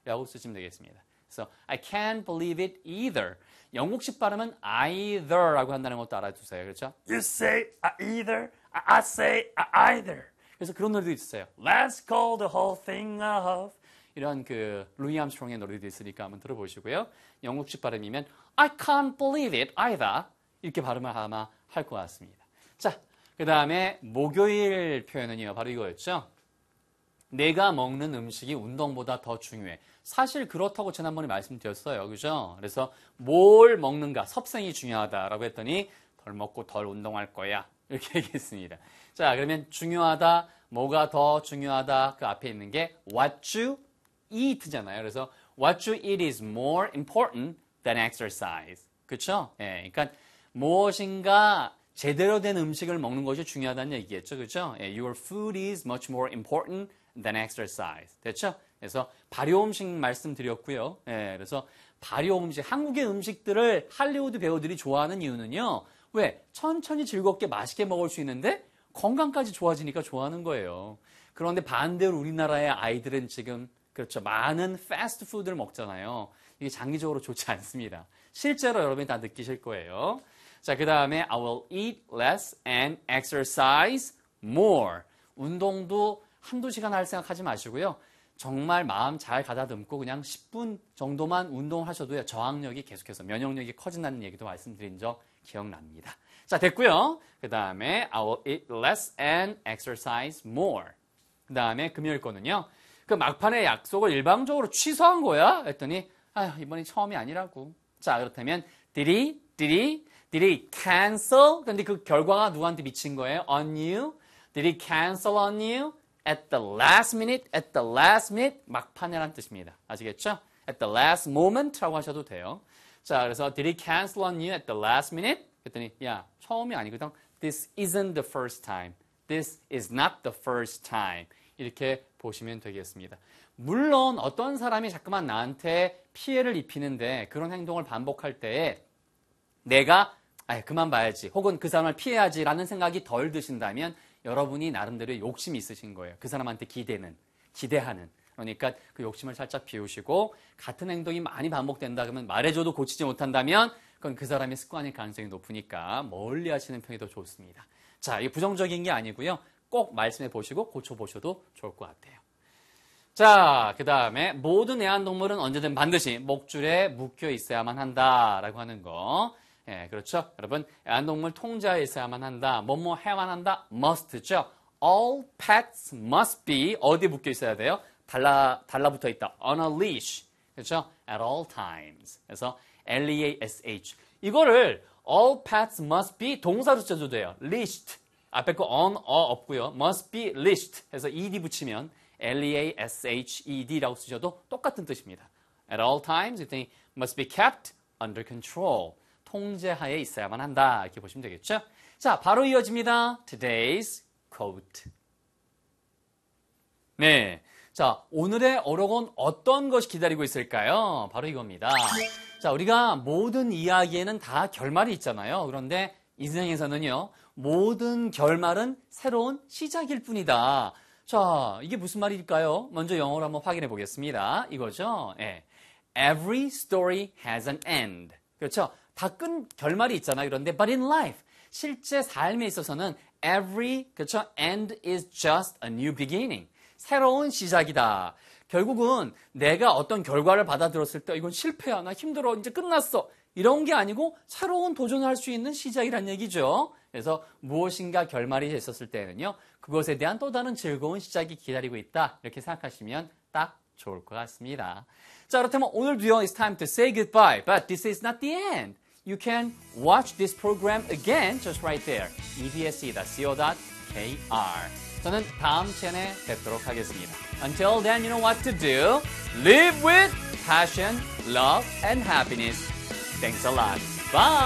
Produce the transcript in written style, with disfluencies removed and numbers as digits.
라고 쓰시면 되겠습니다. 그래서 I can't believe it either. 영국식 발음은 either라고 한다는 것도 알아두세요. 그렇죠? You say either, I say either. 그래서 그런 노래도 있어요. Let's call the whole thing off. 이런 그 루이 암스트롱의 노래도 있으니까 한번 들어보시고요. 영국식 발음이면 I can't believe it either. 이렇게 발음을 아마 할 것 같습니다. 자, 그 다음에 목요일 표현은요. 바로 이거였죠. 내가 먹는 음식이 운동보다 더 중요해. 사실 그렇다고 지난번에 말씀드렸어요. 그죠? 그래서 뭘 먹는가, 섭생이 중요하다라고 했더니 덜 먹고 덜 운동할 거야. 이렇게 얘기했습니다. 자, 그러면 중요하다, 뭐가 더 중요하다 그 앞에 있는 게 what you eat잖아요. 그래서 what you eat is more important than exercise. 그렇죠? 예, 그러니까 무엇인가 제대로 된 음식을 먹는 것이 중요하다는 얘기겠죠. 그렇죠? 예, your food is much more important than exercise. 됐죠? 그래서 발효 음식 말씀드렸고요. 예, 그래서 발효 음식, 한국의 음식들을 할리우드 배우들이 좋아하는 이유는요. 왜? 천천히 즐겁게 맛있게 먹을 수 있는데 건강까지 좋아지니까 좋아하는 거예요. 그런데 반대로 우리나라의 아이들은 지금 그렇죠. 많은 패스트푸드를 먹잖아요. 이게 장기적으로 좋지 않습니다. 실제로 여러분이 다 느끼실 거예요. 자, 그 다음에 I will eat less and exercise more. 운동도 한두 시간 할 생각하지 마시고요. 정말 마음 잘 가다듬고 그냥 10분 정도만 운동하셔도요. 저항력이 계속해서 면역력이 커진다는 얘기도 말씀드린 적 기억납니다. 자, 됐고요. 그 다음에 I will eat less and exercise more. 그 다음에 금요일 거는요. 그 막판에 약속을 일방적으로 취소한 거야? 했더니 아휴, 이번이 처음이 아니라고. 자, 그렇다면 did he cancel? 근데 그 결과가 누구한테 미친 거예요? On you? Did he cancel on you? At the last minute, 막판에란 뜻입니다. 아시겠죠? At the last moment라고 하셔도 돼요. 자, 그래서 did he cancel on you at the last minute? 그랬더니 야, 처음이 아니거든. This isn't the first time. This is not the first time. 이렇게 보시면 되겠습니다. 물론 어떤 사람이 자꾸만 나한테 피해를 입히는데 그런 행동을 반복할 때에 내가 그만 봐야지 혹은 그 사람을 피해야지라는 생각이 덜 드신다면 여러분이 나름대로 욕심이 있으신 거예요. 그 사람한테 기대하는. 그러니까 그 욕심을 살짝 비우시고 같은 행동이 많이 반복된다 그러면 말해줘도 고치지 못한다면 그건 그 사람의 습관일 가능성이 높으니까 멀리 하시는 편이 더 좋습니다. 자, 이게 부정적인 게 아니고요. 꼭 말씀해 보시고 고쳐보셔도 좋을 것 같아요. 자, 그 다음에 모든 애완동물은 언제든 반드시 목줄에 묶여 있어야만 한다라고 하는 거. 예, 그렇죠. 여러분, 애완동물 통제하에 있어야만 한다. 뭐뭐 해야만 한다. must죠. All pets must be 어디에 묶여 있어야 돼요? 달라붙어 있다. On a leash. 그렇죠. At all times. 그래서 leash. 이거를 all pets must be 동사로 써도 돼요. leashed. 앞에 거 on, 없고요. must be leashed 해서 ed 붙이면 leashed라고 쓰셔도 똑같은 뜻입니다. At all times, must be kept under control. 통제하에 있어야만 한다. 이렇게 보시면 되겠죠? 자, 바로 이어집니다. Today's quote. 네. 자, 오늘의 어록은 어떤 것이 기다리고 있을까요? 바로 이겁니다. 자, 우리가 모든 이야기에는 다 결말이 있잖아요. 그런데 인생에서는요, 모든 결말은 새로운 시작일 뿐이다. 자, 이게 무슨 말일까요? 먼저 영어로 한번 확인해 보겠습니다. 이거죠? 네. Every story has an end. 그렇죠? 다 끈 결말이 있잖아요. 그런데 but in life, 실제 삶에 있어서는 every, 그렇죠? end is just a new beginning. 새로운 시작이다. 결국은 내가 어떤 결과를 받아들였을 때 이건 실패야, 나 힘들어, 이제 끝났어. 이런 게 아니고 새로운 도전을 할 수 있는 시작이란 얘기죠. 그래서 무엇인가 결말이 있었을 때는요. 그것에 대한 또 다른 즐거운 시작이 기다리고 있다. 이렇게 생각하시면 딱 좋을 것 같습니다. 자, 그렇다면 오늘도요. It's time to say goodbye. But this is not the end. You can watch this program again just right there. ebs.co.kr 저는 다음 시간에 뵙도록 하겠습니다. Until then, you know what to do. Live with passion, love, and happiness. Thanks a lot. Bye!